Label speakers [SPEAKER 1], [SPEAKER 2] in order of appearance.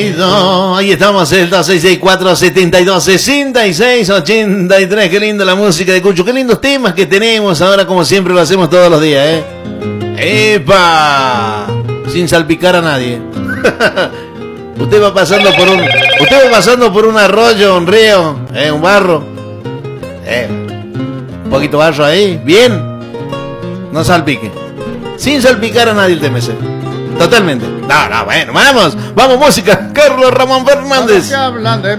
[SPEAKER 1] oído. Ahí estamos, el 2664-7266-83. Qué linda la música de Cucho. Qué lindos temas que tenemos ahora, como siempre lo hacemos todos los días, ¡Epa! Sin salpicar a nadie. Usted va pasando por un arroyo, un río, un barro. Un poquito de barro ahí. Bien. No salpique. Sin salpicar a nadie el TMC. Totalmente. No, bueno, vamos, música. Carlos Ramón Fernández.